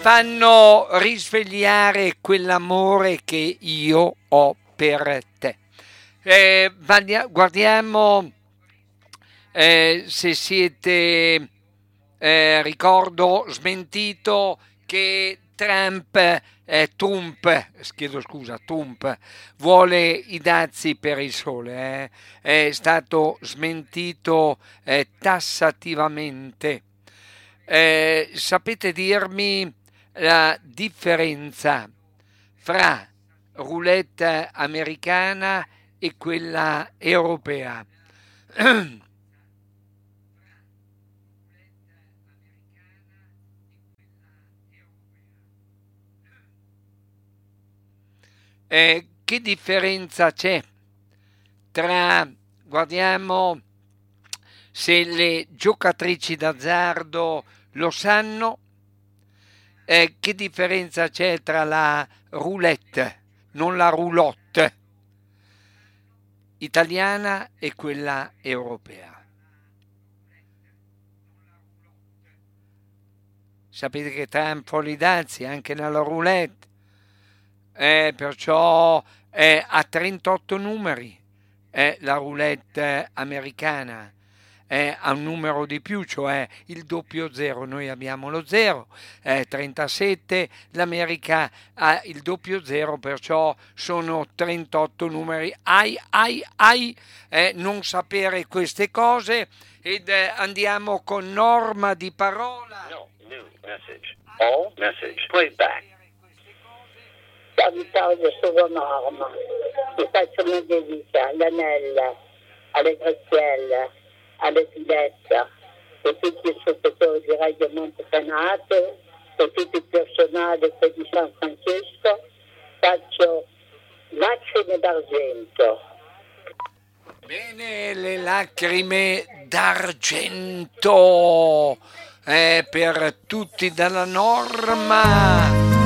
fanno risvegliare quell'amore che io ho per te. Guardiamo se siete, ricordo smentito che Trump vuole i dazi per il sole, è stato smentito tassativamente. Sapete dirmi la differenza fra roulette americana e quella europea? Che differenza c'è tra, guardiamo se le giocatrici d'azzardo lo sanno, che differenza c'è tra la roulette, non la roulotte, italiana e quella europea? Sapete che Trump fa i dazi anche nella roulette, perciò ha 38 numeri, la roulette americana ha un numero di più, cioè il doppio zero. Noi abbiamo lo 0, 37, l'America ha il doppio zero, perciò sono 38 numeri. Non sapere queste cose. Ed andiamo con Norma di Parola. No, new message. All message. Played back. Ciao Vittorio, sono Norma. Ti faccio una dedica all'Anella, alle Graziella, alle Filetta, e tutti i spettatori di Radio Montepanato, e tutto il personale qui di San Francesco. Faccio lacrime d'argento. Bene, le lacrime d'argento per tutti dalla Norma.